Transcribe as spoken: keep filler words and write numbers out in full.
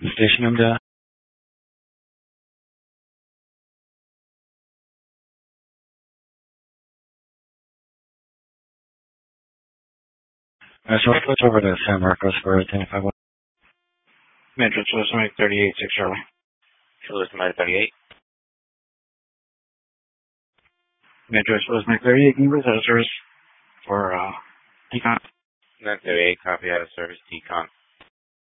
Station number. Uh, so let's switch over to San Marcos for ten five one. Metro Tourism Mike thirty-eight, six Charlie. Tourism Mike thirty-eight. Metro Tourism Mike thirty-eight, can you raise out of service for uh, T-Con? nine thirty-eight, copy out of service, T-Con.